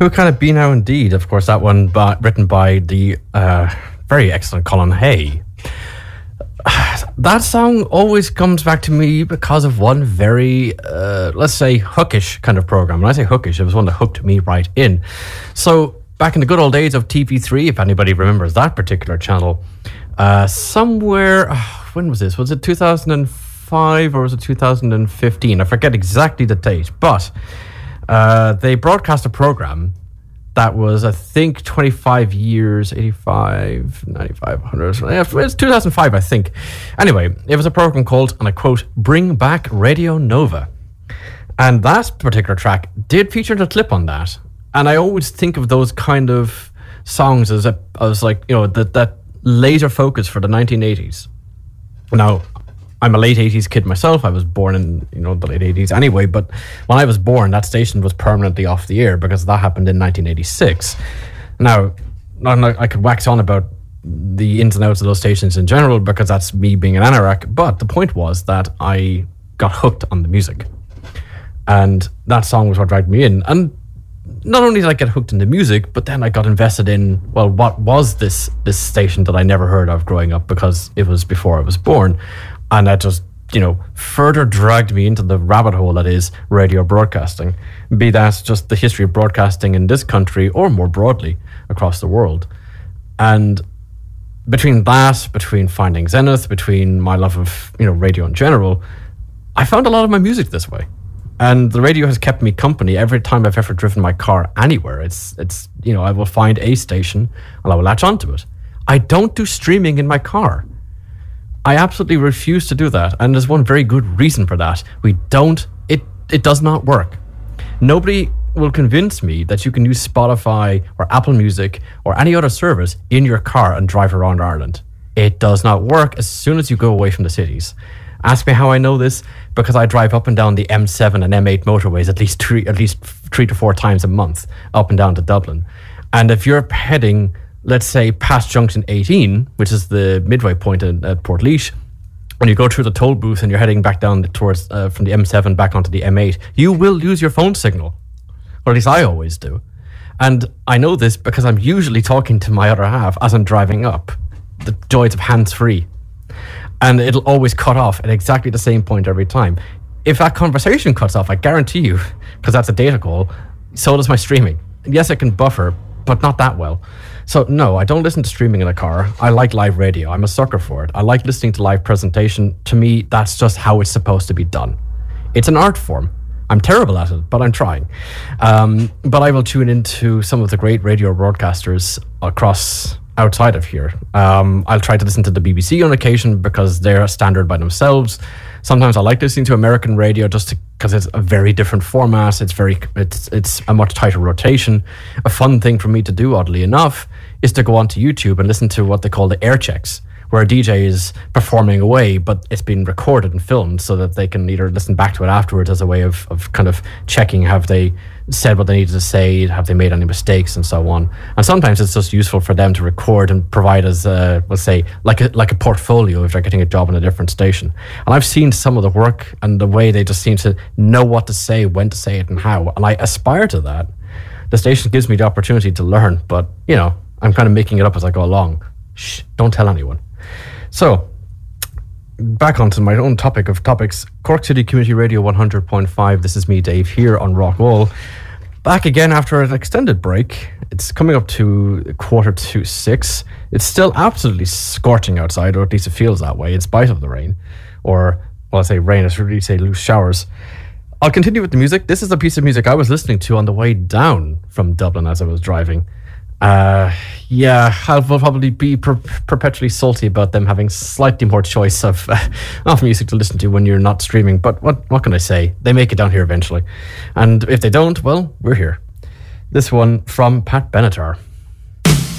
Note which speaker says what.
Speaker 1: Who Can It Be Now Indeed? Of course, that one written by the very excellent Colin Hay. That song always comes back to me because of one very, let's say, hookish kind of program. When I say hookish, it was one that hooked me right in. So, back in the good old days of TV3, if anybody remembers that particular channel, somewhere, when was this? Was it 2005 or was it 2015? I forget exactly the date, but they broadcast a program that was, I think, 25 years, 85, 95, 100. It's 2005, I think. Anyway, it was a program called, and I quote, Bring Back Radio Nova. And that particular track did feature the clip on that. And I always think of those kind of songs as like, you know, that laser focus for the 1980s. Now, I'm a late 80s kid myself. I was born in, you know, the late 80s anyway, but when I was born, that station was permanently off the air because that happened in 1986. Now, I could wax on about the ins and outs of those stations in general because that's me being an anorak, but the point was that I got hooked on the music. And that song was what dragged me in. And not only did I get hooked in the music, but then I got invested in, well, what was this station that I never heard of growing up because it was before I was born. And that just, you know, further dragged me into the rabbit hole that is radio broadcasting. Be that just the history of broadcasting in this country or more broadly across the world. And between that, between finding Zenith, between my love of, you know, radio in general, I found a lot of my music this way. And the radio has kept me company every time I've ever driven my car anywhere. It's you know, I will find a station and I will latch onto it. I don't do streaming in my car. I absolutely refuse to do that, and there's one very good reason for that. It does not work. Nobody will convince me that you can use Spotify or Apple Music or any other service in your car and drive around Ireland. It does not work as soon as you go away from the cities. Ask me how I know this, because I drive up and down the M7 and M8 motorways at least three to four times a month up and down to Dublin. And if you're heading, let's say, past Junction 18, which is the midway point at Portlaoise, when you go through the toll booth and you're heading back down towards from the M7 back onto the M8, you will lose your phone signal. Or at least I always do. And I know this because I'm usually talking to my other half as I'm driving up. The joys of hands-free. And it'll always cut off at exactly the same point every time. If that conversation cuts off, I guarantee you, because that's a data call, so does my streaming. Yes, it can buffer, but not that well. So no, I don't listen to streaming in a car. I like live radio. I'm a sucker for it. I like listening to live presentation. To me, that's just how it's supposed to be done. It's an art form. I'm terrible at it, but I'm trying. But I will tune into some of the great radio broadcasters across outside of here. I'll try to listen to the BBC on occasion because they're a standard by themselves. Sometimes I like listening to American radio just because it's a very different format. It's a much tighter rotation. A fun thing for me to do, oddly enough, is to go onto YouTube and listen to what they call the air checks, where a DJ is performing away, but it's been recorded and filmed so that they can either listen back to it afterwards as a way of kind of checking, have they said what they needed to say, have they made any mistakes, and so on. And sometimes it's just useful for them to record and provide as, let's say, like a portfolio if they're getting a job in a different station. And I've seen some of the work and the way they just seem to know what to say, when to say it, and how. And I aspire to that. The station gives me the opportunity to learn, but, you know, I'm kind of making it up as I go along. Shh, don't tell anyone. So, back onto my own topic of topics. Cork City Community Radio 100.5. This is me, Dave, here on Rockall. Back again after an extended break. It's coming up to 5:45. It's still absolutely scorching outside, or at least it feels that way, in spite of the rain. Or, well, I say rain, I should really say loose showers. I'll continue with the music. This is a piece of music I was listening to on the way down from Dublin as I was driving. Yeah, I will probably be perpetually salty about them having slightly more choice of music to listen to when you're not streaming. But what can I say? They make it down here eventually. And if they don't, well, we're here. This one from Pat Benatar.